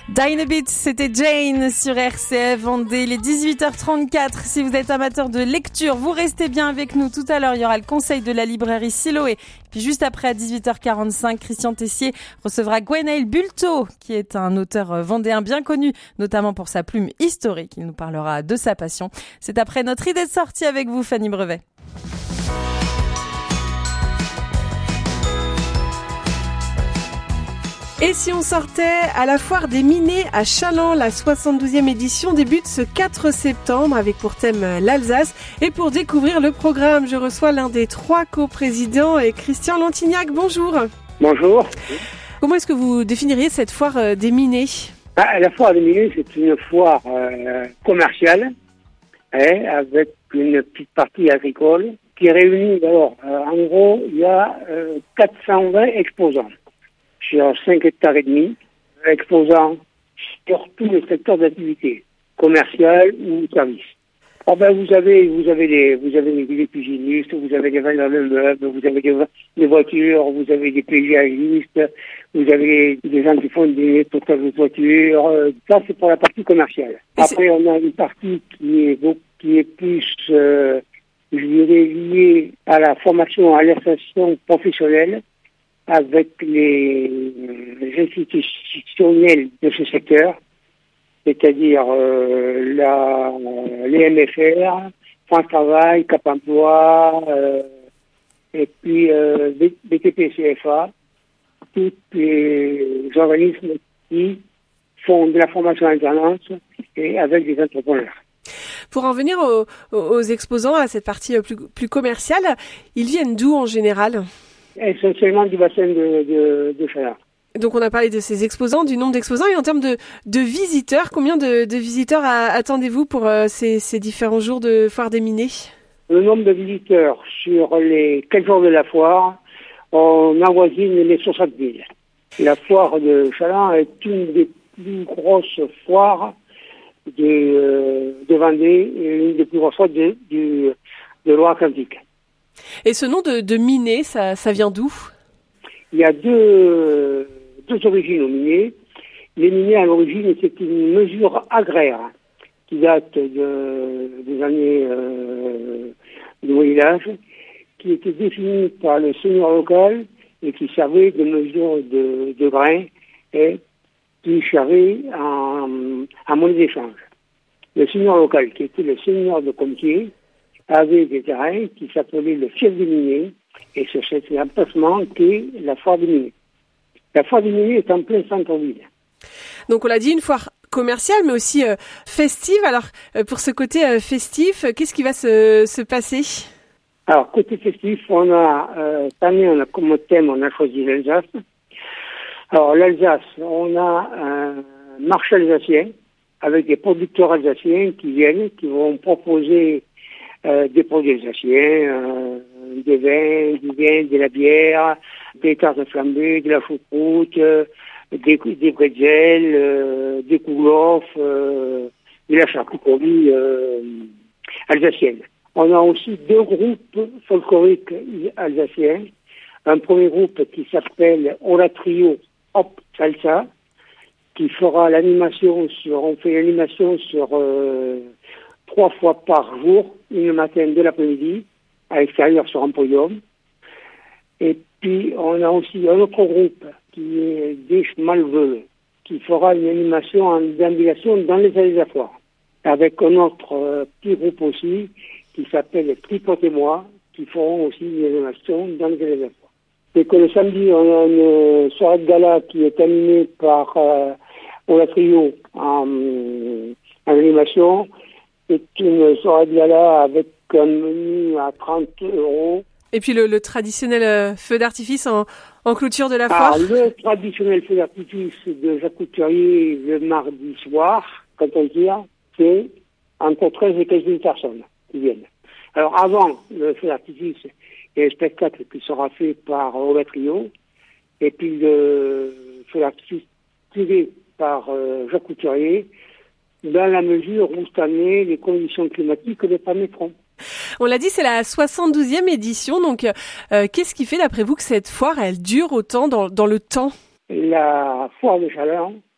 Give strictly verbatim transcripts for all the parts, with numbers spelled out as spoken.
Dynabit, c'était Jane sur R C F Vendée, les dix-huit heures trente-quatre. Si vous êtes amateur de lecture, vous restez bien avec nous. Tout à l'heure, il y aura le conseil de la librairie Siloé. Puis juste après, à dix-huit heures quarante-cinq, Christian Tessier recevra Gwenaël Bulto, qui est un auteur vendéen bien connu, notamment pour sa plume historique. Il nous parlera de sa passion. C'est après notre idée de sortie avec vous, Fanny Brevet. Et si on sortait à la foire des Minets à Challans, la soixante-douzième édition débute ce quatre septembre avec pour thème l'Alsace. Et pour découvrir le programme, je reçois l'un des trois coprésidents, et Christian Lantignac. Bonjour. Bonjour. Comment est-ce que vous définiriez cette foire des Minets ? Ah, la foire des Minets, c'est une foire euh, commerciale, hein, avec une petite partie agricole qui réunit, alors, euh, en gros, il y a euh, quatre cent vingt exposants sur cinq hectares et demi, exposant sur tous les secteurs d'activité, commerciale ou service. Oh ben vous avez, vous avez des, vous avez des pugilistes, vous avez des vendeurs de meubles, vous avez des, des voitures, vous avez des paysagistes, vous avez des gens qui font des nettoyages de voitures. Ça c'est pour la partie commerciale. Et Après c'est... on a une partie qui est qui est plus, euh, je dirais, liée à la formation, à l'insertion professionnelle, avec les, les institutionnels de ce secteur, c'est-à-dire euh, la, les M F R, France Travail, Cap Emploi, euh, et puis euh, B T P C F A, tous les organismes qui font de la formation en alternance et avec des entrepreneurs. Pour en venir aux, aux exposants, à cette partie plus, plus commerciale, ils viennent d'où en général ? Essentiellement du bassin de, de, de Challans. Donc on a parlé de ces exposants, du nombre d'exposants, et en termes de, de visiteurs, combien de, de visiteurs à, attendez-vous pour euh, ces, ces différents jours de foire des Minets ? Le nombre de visiteurs sur les quatre jours de la foire, on avoisine les soixante mille. La foire de Challans est une des plus grosses foires de, euh, de Vendée et une des plus grosses foires de, de, de Loire-Atlantique. Et ce nom de, de Minets, ça, ça vient d'où ? Il y a deux, deux origines aux Minets. Les Minets, à l'origine, c'est une mesure agraire qui date de, des années euh, du Moyen-Âge, qui était définie par le seigneur local et qui servait de mesure de, de grains et qui servait en, en monnaie d'échange. Le seigneur local, qui était le seigneur de Compiègne, avait des terrains qui s'appelaient le fief des Minets, et c'est cet emplacement qu'est la foire des Minets. La foire des Minets est en plein centre-ville. Donc on l'a dit, une foire commerciale, mais aussi euh, festive. Alors, euh, pour ce côté euh, festif, euh, qu'est-ce qui va se, se passer ? Alors, côté festif, on a, euh, cette année, on a comme thème, on a choisi l'Alsace. Alors, l'Alsace, on a un marché alsacien, avec des producteurs alsaciens qui viennent, qui vont proposer Euh, des produits alsaciens, euh, des vins, du vin, de la bière, des tartes flambées, de la choucroute, euh, des, des bretzels, euh, des kouglof, euh, de la charcuterie euh, alsacienne. On a aussi deux groupes folkloriques alsaciens. Un premier groupe qui s'appelle Ola Trio Hop Salsa, qui fera l'animation sur, on fait l'animation sur euh, trois fois par jour, une matin, de l'après-midi, à l'extérieur sur un podium. Et puis, on a aussi un autre groupe qui est des Malveux, qui fera une animation en déambulation dans les allées de la foire. Avec un autre euh, petit groupe aussi, qui s'appelle Tripote et moi, qui feront aussi une animation dans les allées de la foire. Et que le samedi, on a une soirée de gala qui est animée par euh, Ola Trio en, en animation. C'est une soirée de gala avec un menu à trente euros. Et puis le, le traditionnel euh, feu d'artifice en, en clôture de la foire. Ah, le traditionnel feu d'artifice de Jacques Couturier le mardi soir, quand on tire, c'est entre treize et quinze mille personnes qui viennent. Alors avant le feu d'artifice, il y a un spectacle qui sera fait par Ola Trio, et puis le feu d'artifice tiré par euh, Jacques Couturier, dans la mesure où cette année, les conditions climatiques ne permettront. On l'a dit, c'est la soixante-douzième édition, donc euh, qu'est-ce qui fait d'après vous que cette foire, elle dure autant dans, dans le temps ? La foire de Challans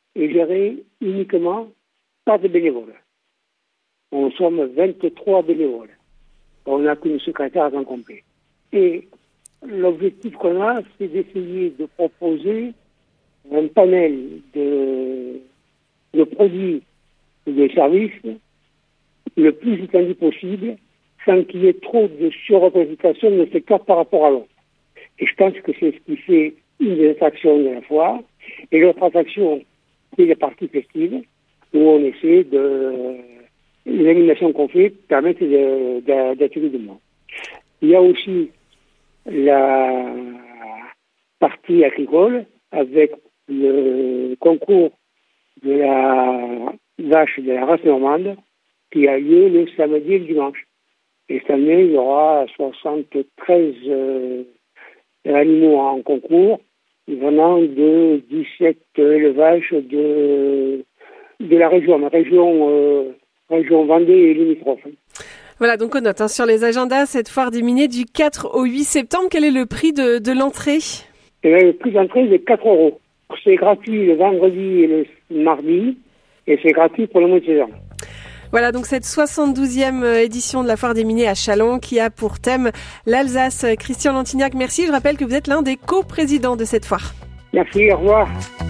est géré uniquement par des bénévoles. On sommes vingt-trois bénévoles. On n'a qu'une secrétaire à temps complet. Et l'objectif qu'on a, c'est d'essayer de proposer un panel de, de produits et de services le plus étendu possible, sans qu'il y ait trop de surreprésentation de secteur par rapport à l'autre. Et je pense que c'est ce qui fait une des attractions de la foire. Et l'autre attraction, c'est la partie festive, où on essaie de... Les animations qu'on fait permettent de, de, d'attirer du monde. Il y a aussi la partie agricole, avec le concours de la vache de la race normande, qui a lieu le samedi et le dimanche. Et cette année, il y aura soixante-treize euh, animaux en concours, venant de dix-sept élevages de, de la région, la région, euh, région Vendée et limitrophe. Voilà, donc on note hein, sur les agendas cette foire des miniers du quatre au huit septembre. Quel est le prix de, de l'entrée ? Et bien, le prix d'entrée, c'est quatre euros. C'est gratuit le vendredi et le mardi, et c'est gratuit pour le mois de saison. Voilà donc cette soixante-douzième édition de la foire des miniers à Châlons qui a pour thème l'Alsace. Christian Lantignac, merci. Je rappelle que vous êtes l'un des coprésidents de cette foire. Merci, au revoir.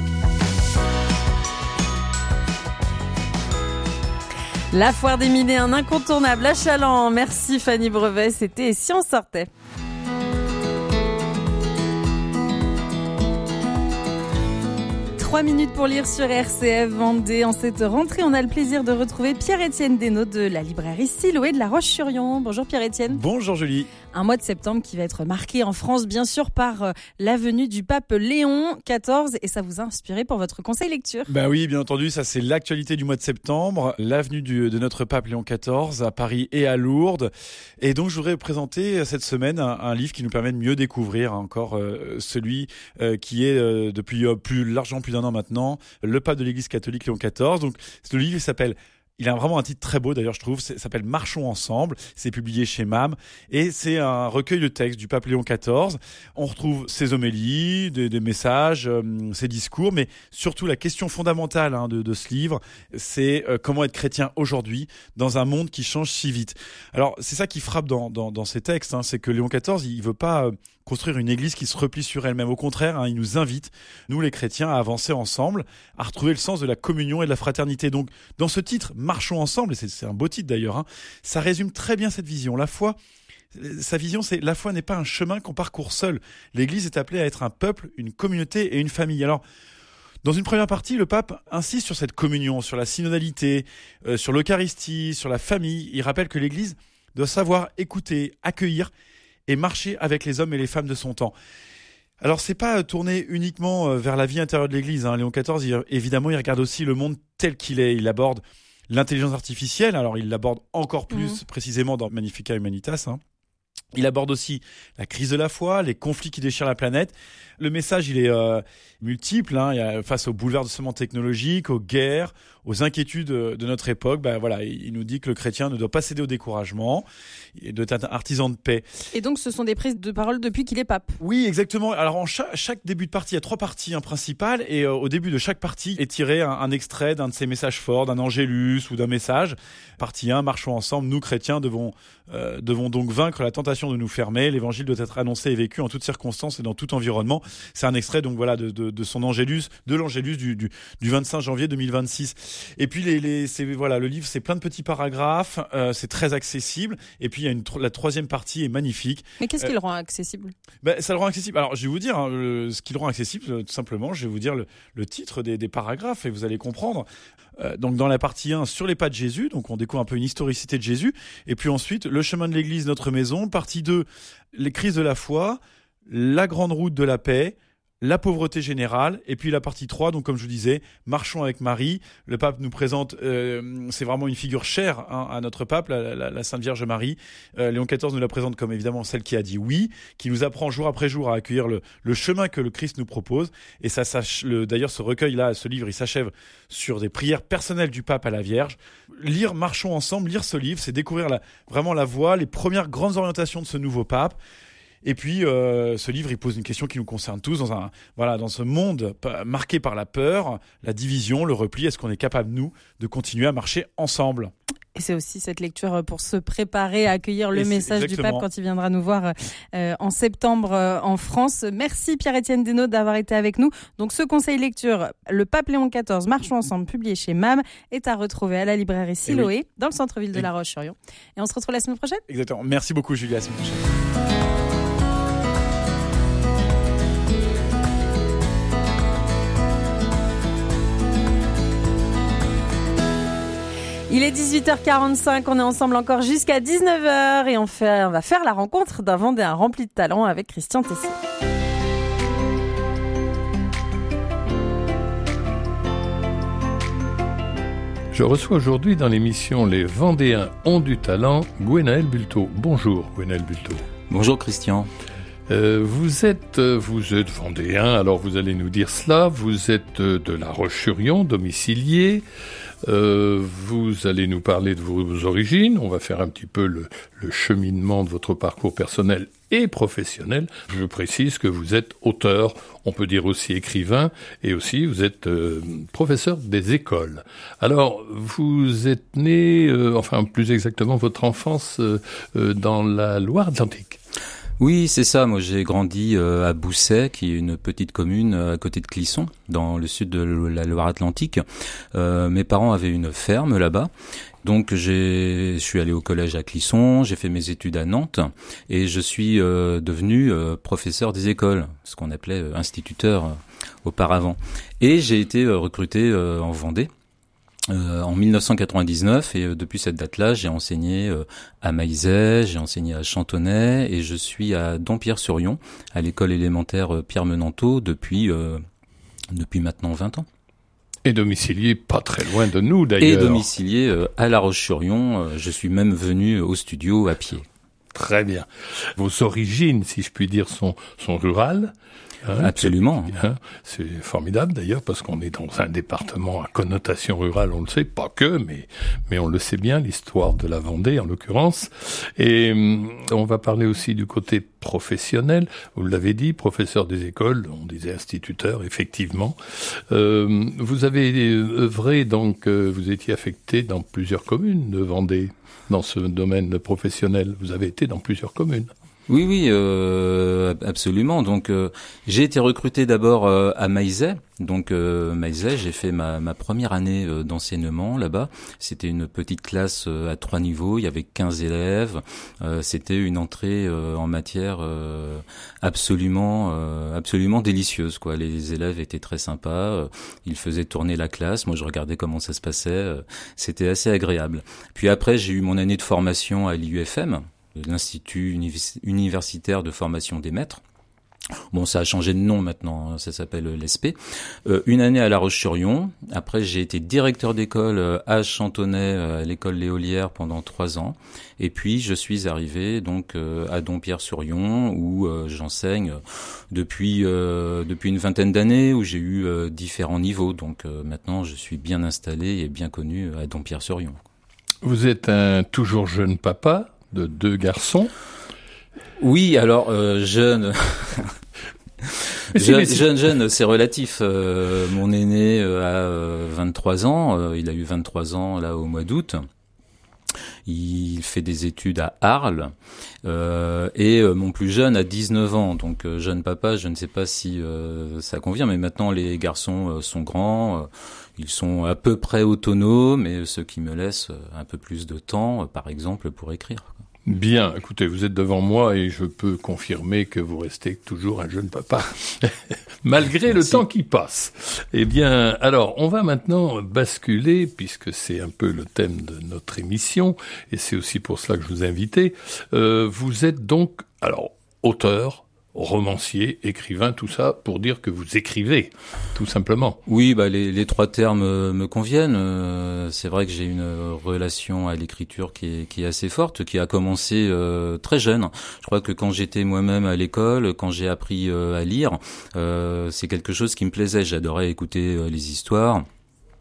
La foire des miniers, un incontournable à Châlons. Merci Fanny Brevet, c'était Si on sortait. Trois minutes pour lire sur R C F Vendée. En cette rentrée, on a le plaisir de retrouver Pierre-Étienne Desnaux de la librairie Siloé de La Roche-sur-Yon. Bonjour Pierre-Étienne. Bonjour Julie. Un mois de septembre qui va être marqué en France, bien sûr, par euh, la venue du pape Léon quatorze. Et ça vous a inspiré pour votre conseil lecture ? Bah oui, bien entendu, ça c'est l'actualité du mois de septembre. La venue du, de notre pape Léon quatorze à Paris et à Lourdes. Et donc je voudrais présenter cette semaine un, un livre qui nous permet de mieux découvrir encore euh, celui euh, qui est euh, depuis euh, plus largement plus d'un an maintenant, le pape de l'Église catholique Léon quatorze. Donc ce livre il s'appelle... Il a vraiment un titre très beau d'ailleurs je trouve, ça s'appelle Marchons ensemble, c'est publié chez M A M et c'est un recueil de textes du pape Léon quatorze. On retrouve ses homélies, des, des messages, euh, ses discours, mais surtout la question fondamentale hein, de, de ce livre, c'est euh, comment être chrétien aujourd'hui dans un monde qui change si vite. Alors c'est ça qui frappe dans, dans, dans ces textes, hein, c'est que Léon quatorze il veut pas... Euh, construire une église qui se replie sur elle-même. Au contraire, hein, il nous invite, nous les chrétiens, à avancer ensemble, à retrouver le sens de la communion et de la fraternité. Donc, dans ce titre, Marchons ensemble, et c'est, c'est un beau titre d'ailleurs, hein, ça résume très bien cette vision. La foi, sa vision, c'est la foi n'est pas un chemin qu'on parcourt seul. L'église est appelée à être un peuple, une communauté et une famille. Alors, dans une première partie, le pape insiste sur cette communion, sur la synodalité, euh, sur l'Eucharistie, sur la famille. Il rappelle que l'église doit savoir écouter, accueillir et marcher avec les hommes et les femmes de son temps. Alors, c'est pas tourné uniquement vers la vie intérieure de l'Église. Hein. Léon quatorze, il, évidemment, il regarde aussi le monde tel qu'il est. Il aborde l'intelligence artificielle. Alors, il l'aborde encore plus mmh. précisément dans Magnificat Humanitas. Hein. Il aborde aussi la crise de la foi, les conflits qui déchirent la planète. Le message, il est euh, multiple. Hein. Il y a, face aux bouleversements technologiques, aux guerres, aux inquiétudes de notre époque, ben voilà, il nous dit que le chrétien ne doit pas céder au découragement, il doit être un artisan de paix. Et donc, ce sont des prises de parole depuis qu'il est pape. Oui, exactement. Alors, en chaque, chaque début de partie, il y a trois parties hein, principales, et euh, au début de chaque partie est tiré un, un extrait d'un de ses messages forts, d'un angélus ou d'un message. Partie un, marchons ensemble, nous chrétiens devons, euh, devons donc vaincre la tentation de nous fermer. L'évangile doit être annoncé et vécu en toutes circonstances et dans tout environnement. C'est un extrait donc voilà de, de, de son angélus, de l'angélus du, du, du vingt-cinq janvier deux mille vingt-six. Et puis les, les, c'est voilà, le livre, c'est plein de petits paragraphes, euh, c'est très accessible. Et puis il y a une la troisième partie est magnifique. Mais qu'est-ce euh, qui le rend accessible ? Ben ça le rend accessible. Alors je vais vous dire hein, le, ce qui le rend accessible, tout simplement. Je vais vous dire le, le titre des, des paragraphes et vous allez comprendre. Euh, donc dans la partie un, sur les pas de Jésus, donc on découvre un peu une historicité de Jésus. Et puis ensuite, le chemin de l'Église, notre maison. Partie deux, les crises de la foi, la grande route de la paix. La pauvreté générale, et puis la partie trois, donc comme je vous disais, marchons avec Marie. Le pape nous présente, euh, c'est vraiment une figure chère hein, à notre pape, la, la, la Sainte Vierge Marie. Euh, Léon quatorze nous la présente comme évidemment celle qui a dit oui, qui nous apprend jour après jour à accueillir le, le chemin que le Christ nous propose. Et ça, ça le, d'ailleurs, ce recueil-là, ce livre, il s'achève sur des prières personnelles du pape à la Vierge. Lire Marchons ensemble, lire ce livre, c'est découvrir la, vraiment la voie, les premières grandes orientations de ce nouveau pape. Et puis, euh, ce livre, il pose une question qui nous concerne tous dans un, voilà, dans ce monde marqué par la peur, la division, le repli. Est-ce qu'on est capable, nous, de continuer à marcher ensemble ? Et c'est aussi cette lecture pour se préparer à accueillir le message du pape quand il viendra nous voir euh, en septembre euh, en France. Merci Pierre-Étienne Desnaux d'avoir été avec nous. Donc ce conseil lecture, le pape Léon quatorze, Marchons ensemble, publié chez M A M, est à retrouver à la librairie Siloé, oui. dans le centre-ville de et... La Roche-sur-Yon. Et on se retrouve la semaine prochaine. Exactement. Merci beaucoup Julie, à la semaine prochaine. Il est dix-huit heures quarante-cinq, on est ensemble encore jusqu'à dix-neuf heures et on, fait, on va faire la rencontre d'un Vendéen rempli de talent avec Christian Tessier. Je reçois aujourd'hui dans l'émission Les Vendéens ont du talent, Gwenaël Bulto. Bonjour Gwenaël Bulto. Bonjour Christian. Euh, vous êtes, vous êtes Vendéen, alors vous allez nous dire cela, vous êtes de La Roche-sur-Yon, domicilié. Euh, vous allez nous parler de vos origines, on va faire un petit peu le, le cheminement de votre parcours personnel et professionnel. Je précise que vous êtes auteur, on peut dire aussi écrivain, et aussi vous êtes euh, professeur des écoles. Alors, vous êtes né, euh, enfin plus exactement votre enfance euh, euh, dans la Loire-Atlantique. Oui, c'est ça. Moi, j'ai grandi euh, à Bousset, qui est une petite commune à côté de Clisson, dans le sud de la Loire-Atlantique. Euh, mes parents avaient une ferme là-bas. Donc, j'ai, je suis allé au collège à Clisson, j'ai fait mes études à Nantes, et je suis euh, devenu euh, professeur des écoles, ce qu'on appelait euh, instituteur euh, auparavant. Et j'ai été euh, recruté euh, en Vendée. Euh, en dix-neuf cent quatre-vingt-dix-neuf, et euh, depuis cette date-là, j'ai enseigné euh, à Maillezais, j'ai enseigné à Chantonnay, et je suis à Dompierre-sur-Yon, à l'école élémentaire euh, Pierre Menanteau, depuis euh, depuis maintenant vingt ans. Et domicilié pas très loin de nous d'ailleurs. Et domicilié euh, à La Roche-sur-Yon, euh, je suis même venu au studio à pied. Très bien. Vos origines, si je puis dire, sont sont rurales. Hein, Absolument. C'est, hein, c'est formidable d'ailleurs parce qu'on est dans un département à connotation rurale, on le sait, pas que, mais mais on le sait bien, l'histoire de la Vendée en l'occurrence. Et hum, on va parler aussi du côté professionnel. Vous l'avez dit, professeur des écoles, on disait instituteur, effectivement. Euh, vous avez œuvré, donc euh, vous étiez affecté dans plusieurs communes de Vendée, dans ce domaine professionnel. Vous avez été dans plusieurs communes. Oui, oui, euh, absolument. Donc, euh, j'ai été recruté d'abord euh, à Maillezais. Donc, euh, Maillezais, j'ai fait ma, ma première année euh, d'enseignement là-bas. C'était une petite classe euh, à trois niveaux. Il y avait quinze élèves. Euh, c'était une entrée euh, en matière euh, absolument, euh, absolument délicieuse, quoi. Les élèves étaient très sympas. Euh, ils faisaient tourner la classe. Moi, je regardais comment ça se passait. Euh, c'était assez agréable. Puis après, j'ai eu mon année de formation à l'I U F M. L'Institut universitaire de formation des maîtres. Bon, ça a changé de nom maintenant, ça s'appelle l'E S P. Euh, une année à La Roche-sur-Yon. Après, j'ai été directeur d'école à Chantonnay, à l'école Léolière pendant trois ans. Et puis, je suis arrivé donc euh, à Dompierre-sur-Yon où euh, j'enseigne depuis euh, depuis une vingtaine d'années, où j'ai eu euh, différents niveaux. Donc euh, maintenant, je suis bien installé et bien connu à Dompierre-sur-Yon. Vous êtes un toujours jeune papa de deux garçons. Oui, alors euh, jeune, jeune, jeune, jeune, c'est relatif. Euh, mon aîné euh, a euh, vingt-trois ans. Euh, il a eu vingt-trois ans là au mois d'août. Il fait des études à Arles. Euh, et euh, mon plus jeune a dix-neuf ans. Donc euh, jeune papa, je ne sais pas si euh, ça convient. Mais maintenant, les garçons euh, sont grands. Euh, Ils sont à peu près autonomes, et ce qui me laisse un peu plus de temps, par exemple, pour écrire. Bien, écoutez, vous êtes devant moi et je peux confirmer que vous restez toujours un jeune papa, malgré Merci. Le temps qui passe. Eh bien, alors, on va maintenant basculer, puisque c'est un peu le thème de notre émission, et c'est aussi pour cela que je vous ai invité. Euh, vous êtes donc, alors, auteur, romancier, écrivain, tout ça pour dire que vous écrivez, tout simplement. Oui, bah les, les trois termes euh, me conviennent. Euh, c'est vrai que j'ai une relation à l'écriture qui est, qui est assez forte, qui a commencé euh, très jeune. Je crois que quand j'étais moi-même à l'école, quand j'ai appris euh, à lire, euh, c'est quelque chose qui me plaisait. J'adorais écouter euh, les histoires.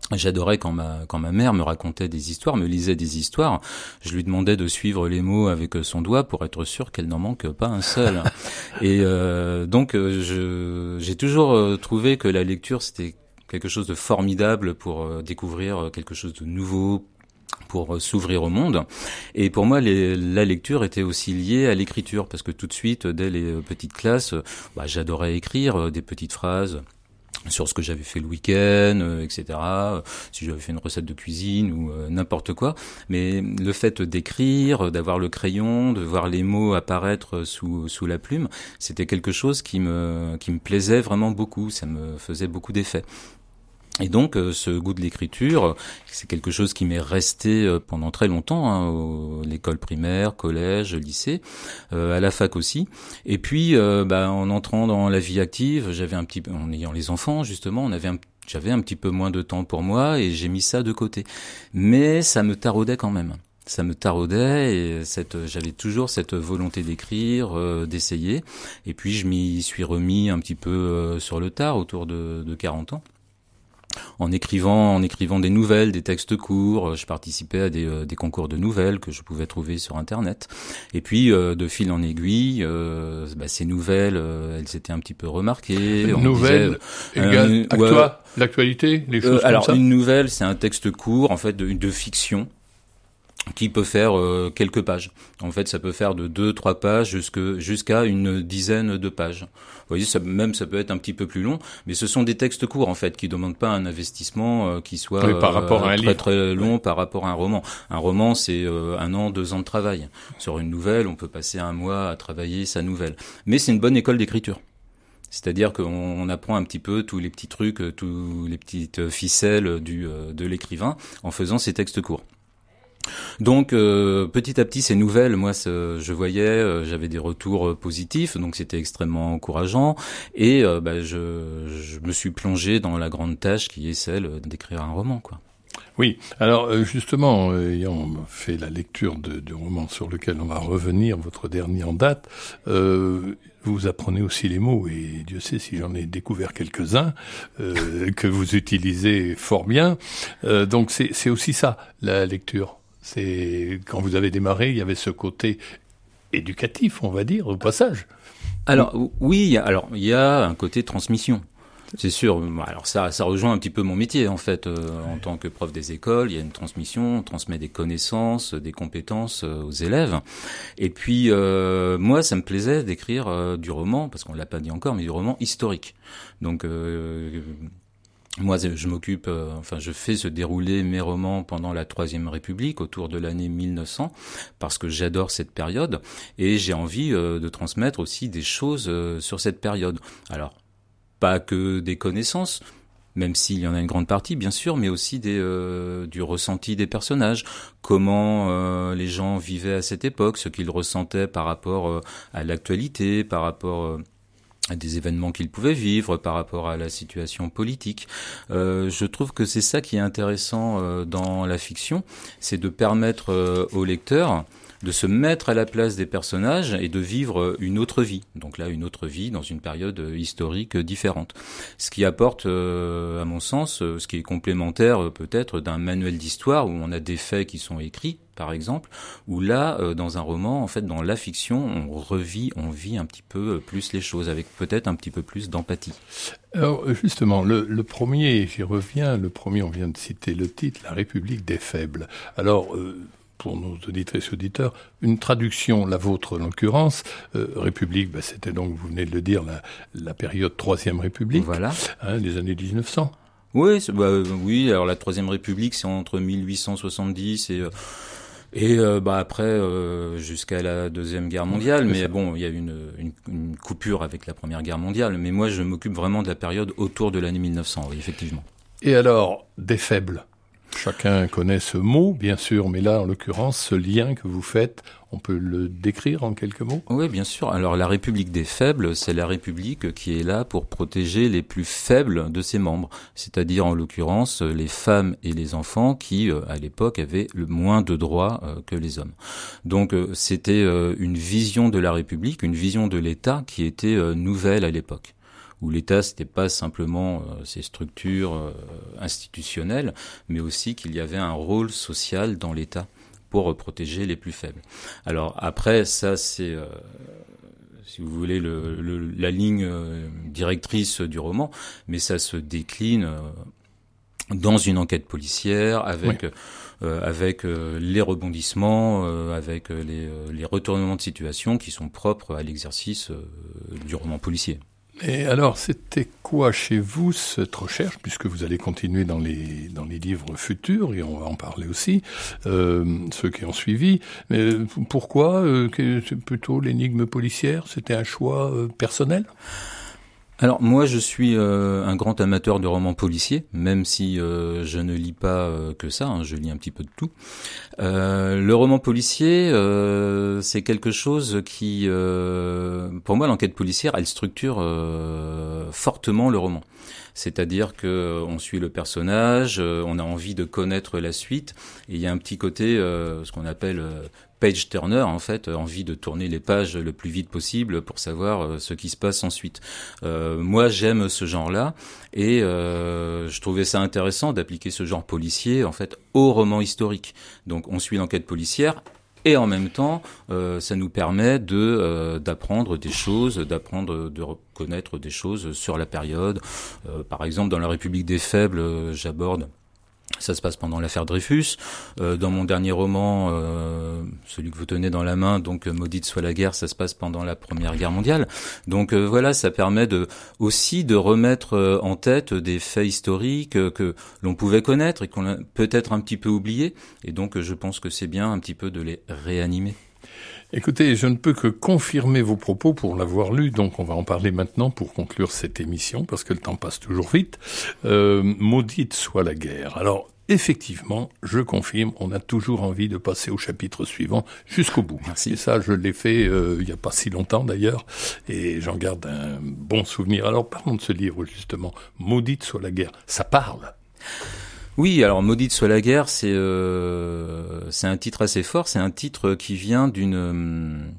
J'adorais quand ma quand ma mère me racontait des histoires, me lisait des histoires. Je lui demandais de suivre les mots avec son doigt pour être sûr qu'elle n'en manque pas un seul. Et euh, donc je j'ai toujours trouvé que la lecture c'était quelque chose de formidable pour découvrir quelque chose de nouveau, pour s'ouvrir au monde. Et pour moi, les, la lecture était aussi liée à l'écriture, parce que tout de suite, dès les petites classes, bah, j'adorais écrire des petites phrases sur ce que j'avais fait le week-end, euh, et cetera. Si j'avais fait une recette de cuisine ou euh, n'importe quoi. Mais le fait d'écrire, d'avoir le crayon, de voir les mots apparaître sous sous la plume, c'était quelque chose qui me qui me plaisait vraiment beaucoup. Ça me faisait beaucoup d'effet. Et donc, euh, ce goût de l'écriture, c'est quelque chose qui m'est resté euh, pendant très longtemps, hein, au, l'école primaire, collège, lycée, euh, à la fac aussi. Et puis, euh, bah, en entrant dans la vie active, j'avais un petit, en ayant les enfants justement, on avait un, j'avais un petit peu moins de temps pour moi et j'ai mis ça de côté. Mais ça me taraudait quand même. Ça me taraudait et cette, j'avais toujours cette volonté d'écrire, euh, d'essayer. Et puis, je m'y suis remis un petit peu euh, sur le tard, autour de, de quarante ans. En écrivant, en écrivant des nouvelles, des textes courts, je participais à des, euh, des concours de nouvelles que je pouvais trouver sur Internet. Et puis, euh, de fil en aiguille, euh, bah, ces nouvelles, euh, elles étaient un petit peu remarquées. Nouvelles égale euh, ouais, l'actualité, les choses euh, comme alors, ça. Alors, une nouvelle, c'est un texte court, en fait, de, de fiction, qui peut faire euh, quelques pages. En fait, ça peut faire de deux, trois pages jusque, jusqu'à une dizaine de pages. Vous voyez, ça, même ça peut être un petit peu plus long, mais ce sont des textes courts en fait, qui demandent pas un investissement euh, qui soit oui, par rapport euh, à un très livre. très long par rapport à un roman. Un roman, c'est euh, un an, deux ans de travail. Sur une nouvelle, on peut passer un mois à travailler sa nouvelle. Mais c'est une bonne école d'écriture. C'est-à-dire qu'on on apprend un petit peu tous les petits trucs, tous les petites ficelles du, euh, de l'écrivain en faisant ces textes courts. Donc euh, petit à petit ces nouvelles, moi je voyais, euh, j'avais des retours euh, positifs, donc c'était extrêmement encourageant et euh, bah, je, je me suis plongé dans la grande tâche qui est celle d'écrire un roman, quoi. Oui, alors justement, ayant fait la lecture de, du roman sur lequel on va revenir, votre dernier en date, euh, vous apprenez aussi les mots, et Dieu sait si j'en ai découvert quelques-uns euh, que vous utilisez fort bien. Euh, donc c'est, c'est aussi ça, la lecture. C'est quand vous avez démarré, il y avait ce côté éducatif, on va dire, au passage. Alors oui, alors il y a un côté transmission. C'est sûr. Alors ça, ça rejoint un petit peu mon métier en fait. Euh, en tant que prof des écoles, il y a une transmission, on transmet des connaissances, des compétences euh, aux élèves. Et puis euh, moi, ça me plaisait d'écrire euh, du roman, parce qu'on l'a pas dit encore, mais du roman historique. Donc euh, moi, je m'occupe, euh, enfin, je fais se dérouler mes romans pendant la Troisième République, autour de l'année mille neuf cents, parce que j'adore cette période et j'ai envie euh, de transmettre aussi des choses euh, sur cette période. Alors, pas que des connaissances, même s'il y en a une grande partie, bien sûr, mais aussi des, euh, du ressenti des personnages, comment euh, les gens vivaient à cette époque, ce qu'ils ressentaient par rapport euh, à l'actualité, par rapport euh, à des événements qu'ils pouvaient vivre, par rapport à la situation politique. Euh, je trouve que c'est ça qui est intéressant euh, dans la fiction, c'est de permettre euh, au lecteur de se mettre à la place des personnages et de vivre une autre vie. Donc là, une autre vie dans une période historique différente. Ce qui apporte, euh, à mon sens, ce qui est complémentaire peut-être d'un manuel d'histoire où on a des faits qui sont écrits, par exemple, où là, euh, dans un roman, en fait, dans la fiction, on revit, on vit un petit peu plus les choses, avec peut-être un petit peu plus d'empathie. Alors, justement, le, le premier, j'y reviens, le premier, on vient de citer le titre, La République des faibles. Alors, euh, pour nos auditrices et auditeurs, une traduction, la vôtre en l'occurrence, euh, République, bah, c'était donc, vous venez de le dire, la, la période Troisième République, voilà. Hein, les années dix-neuf cents. Oui, c'est, bah, oui, alors la Troisième République, c'est entre mille huit cent soixante-dix et... Euh, Et euh, bah après euh, jusqu'à la Deuxième Guerre mondiale, mais bon, il y a eu une, une, une coupure avec la Première Guerre mondiale. Mais moi, je m'occupe vraiment de la période autour de l'année mille neuf cents, oui, effectivement. Et alors, des faibles. Chacun connaît ce mot, bien sûr, mais là, en l'occurrence, ce lien que vous faites, on peut le décrire en quelques mots ? Oui, bien sûr. Alors, la République des faibles, c'est la République qui est là pour protéger les plus faibles de ses membres, c'est-à-dire, en l'occurrence, les femmes et les enfants qui, à l'époque, avaient le moins de droits que les hommes. Donc, c'était une vision de la République, une vision de l'État qui était nouvelle à l'époque, où l'État, c'était pas simplement euh, ces structures euh, institutionnelles, mais aussi qu'il y avait un rôle social dans l'État pour euh, protéger les plus faibles. Alors après, ça c'est... Euh, si vous voulez, le, le, la ligne euh, directrice du roman, mais ça se décline euh, dans une enquête policière avec oui. euh, avec euh, les rebondissements, euh, avec euh, les, euh, les retournements de situation qui sont propres à l'exercice euh, du roman policier. Et alors, c'était quoi chez vous cette recherche, puisque vous allez continuer dans les dans les livres futurs, et on va en parler aussi, euh, ceux qui ont suivi. Mais pourquoi euh, que, plutôt l'énigme policière? C'était un choix euh, personnel? Alors moi je suis euh, un grand amateur de romans policiers, même si euh, je ne lis pas euh, que ça, hein, je lis un petit peu de tout. Euh, le roman policier, euh, c'est quelque chose qui, euh, pour moi l'enquête policière, elle structure euh, fortement le roman. C'est-à-dire que on suit le personnage, on a envie de connaître la suite, et il y a un petit côté, euh, ce qu'on appelle euh, page turner, en fait, envie de tourner les pages le plus vite possible pour savoir euh, ce qui se passe ensuite. Euh, moi, j'aime ce genre-là, et euh, je trouvais ça intéressant d'appliquer ce genre policier, en fait, au roman historique. Donc, on suit l'enquête policière. Et en même temps, euh, ça nous permet de euh, d'apprendre des choses, d'apprendre, de reconnaître des choses sur la période. Euh, par exemple, dans La République des faibles, euh, j'aborde. Ça se passe pendant l'affaire Dreyfus. Euh, dans mon dernier roman, euh, celui que vous tenez dans la main, donc Maudite soit la guerre, ça se passe pendant la Première Guerre mondiale. Donc euh, voilà, ça permet de aussi de remettre euh, en tête des faits historiques euh, que l'on pouvait connaître et qu'on a peut-être un petit peu oubliés. Et donc euh, je pense que c'est bien un petit peu de les réanimer. Écoutez, je ne peux que confirmer vos propos pour l'avoir lu, donc on va en parler maintenant pour conclure cette émission, parce que le temps passe toujours vite. Euh, Maudite soit la guerre. Alors, effectivement, je confirme, on a toujours envie de passer au chapitre suivant jusqu'au bout. Merci. Et ça, je l'ai fait euh, il n'y a pas si longtemps d'ailleurs, et j'en garde un bon souvenir. Alors, parlons de ce livre justement, Maudite soit la guerre. Ça parle. Oui, alors Maudite soit la guerre, c'est euh, c'est un titre assez fort. C'est un titre qui vient d'une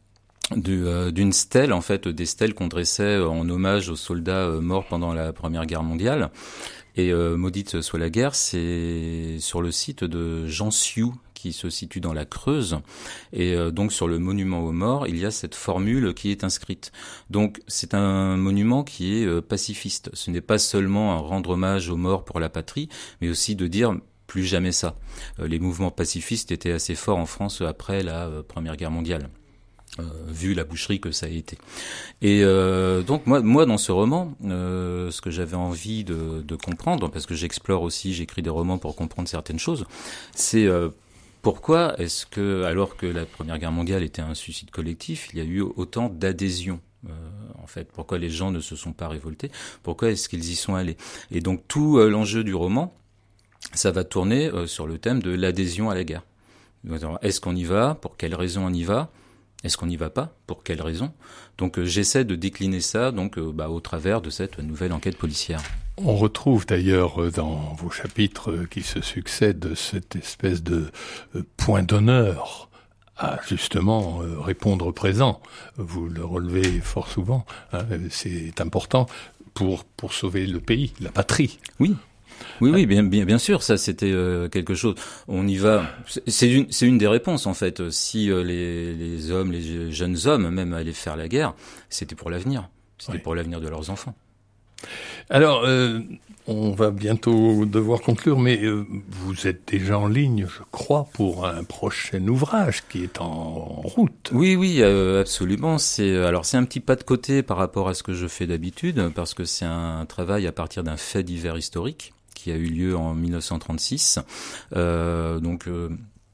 de, euh, d'une stèle, en fait, des stèles qu'on dressait en hommage aux soldats morts pendant la Première Guerre mondiale. Et euh, Maudite soit la guerre, c'est sur le site de Jean Sioux, qui se situe dans la Creuse, et euh, donc sur le monument aux morts, il y a cette formule qui est inscrite. Donc c'est un monument qui est euh, pacifiste. Ce n'est pas seulement un rendre hommage aux morts pour la patrie, mais aussi de dire plus jamais ça. Euh, les mouvements pacifistes étaient assez forts en France après la euh, Première Guerre mondiale. Euh, vu la boucherie que ça a été. Et euh, donc moi, moi dans ce roman, euh, ce que j'avais envie de, de comprendre, parce que j'explore aussi, j'écris des romans pour comprendre certaines choses, c'est euh, pourquoi est-ce que, alors que la Première Guerre mondiale était un suicide collectif, il y a eu autant d'adhésion euh, en fait, pourquoi les gens ne se sont pas révoltés, pourquoi est-ce qu'ils y sont allés. Et donc tout euh, l'enjeu du roman, ça va tourner euh, sur le thème de l'adhésion à la guerre. Est-ce qu'on y va? Pour quelles raisons on y va? Est-ce qu'on n'y va pas? Pour quelles raisons? Donc euh, j'essaie de décliner ça donc euh, bah, au travers de cette nouvelle enquête policière. On retrouve d'ailleurs euh, dans vos chapitres euh, qui se succèdent cette espèce de euh, point d'honneur à justement euh, répondre présent. Vous le relevez fort souvent, hein, c'est important pour, pour sauver le pays, la patrie. Oui. Oui, oui, bien, bien, bien sûr, ça c'était euh, quelque chose. On y va. C'est une, c'est une des réponses en fait. Si euh, les, les hommes, les jeunes hommes, même allaient faire la guerre, c'était pour l'avenir. C'était oui. pour l'avenir de leurs enfants. Alors, euh, on va bientôt devoir conclure, mais euh, vous êtes déjà en ligne, je crois, pour un prochain ouvrage qui est en route. Oui, oui, euh, absolument. C'est alors c'est un petit pas de côté par rapport à ce que je fais d'habitude, parce que c'est un travail à partir d'un fait divers historique qui a eu lieu en mille neuf cent trente-six. Euh, donc euh,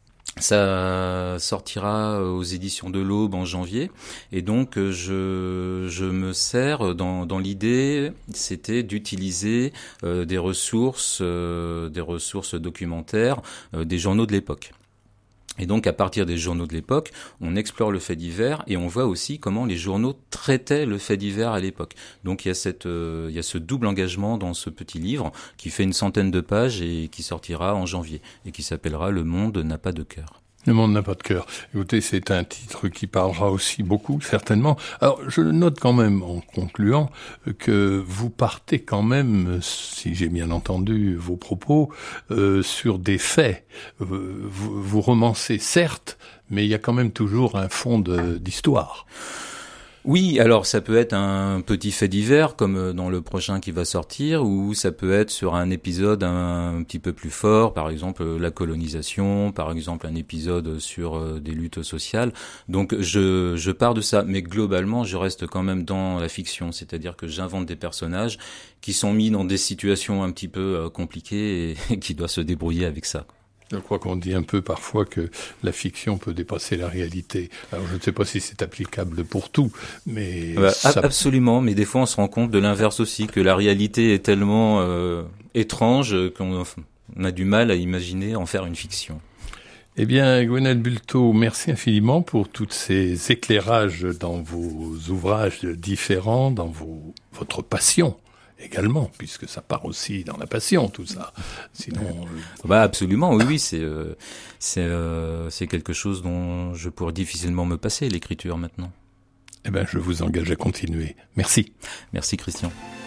ça sortira aux éditions de l'Aube en janvier. Et donc je je me sers dans dans l'idée, c'était d'utiliser euh, des ressources euh, des ressources documentaires euh, des journaux de l'époque. Et donc, à partir des journaux de l'époque, on explore le fait divers et on voit aussi comment les journaux traitaient le fait divers à l'époque. Donc, il y a cette, euh, il y a ce double engagement dans ce petit livre qui fait une centaine de pages et qui sortira en janvier et qui s'appellera « Le monde n'a pas de cœur ». Le monde n'a pas de cœur. Écoutez, c'est un titre qui parlera aussi beaucoup, certainement. Alors, je note quand même, en concluant, que vous partez quand même, si j'ai bien entendu vos propos, euh, sur des faits. Euh, vous, vous romancez, certes, mais il y a quand même toujours un fond de, d'histoire. Oui, alors ça peut être un petit fait divers comme dans le prochain qui va sortir, ou ça peut être sur un épisode un, un petit peu plus fort, par exemple la colonisation, par exemple un épisode sur euh, des luttes sociales. Donc je, je pars de ça, mais globalement je reste quand même dans la fiction, c'est-à-dire que j'invente des personnages qui sont mis dans des situations un petit peu euh, compliquées et, et qui doivent se débrouiller avec ça. Je crois qu'on dit un peu parfois que la fiction peut dépasser la réalité. Alors je ne sais pas si c'est applicable pour tout, mais... Bah, ça... Absolument, mais des fois on se rend compte de l'inverse aussi, que la réalité est tellement euh, étrange qu'on on a du mal à imaginer en faire une fiction. Eh bien, Gwenaëlle Bulto, merci infiniment pour tous ces éclairages dans vos ouvrages différents, dans vos, votre passion également, puisque ça part aussi dans la passion, tout ça. Sinon, euh... bah absolument, oui, oui, c'est euh, c'est euh, c'est quelque chose dont je pourrais difficilement me passer, l'écriture maintenant. Eh ben, je vous engage à continuer. Merci. Merci, Christian.